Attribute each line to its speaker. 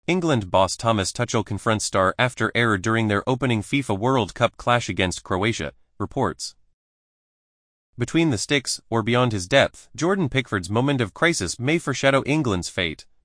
Speaker 1: England boss Thomas Tuchel confronts star after error during their opening FIFA World Cup clash against Croatia, reports. Between the sticks, or beyond his depth, Jordan Pickford's moment of crisis may foreshadow England's fate.